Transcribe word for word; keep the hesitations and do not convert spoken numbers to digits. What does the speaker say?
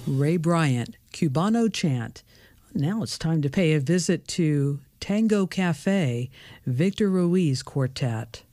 Ray Bryant, Cubano Chant. Now it's time to pay a visit to Tango Cafe, Victor Ruiz Quartet.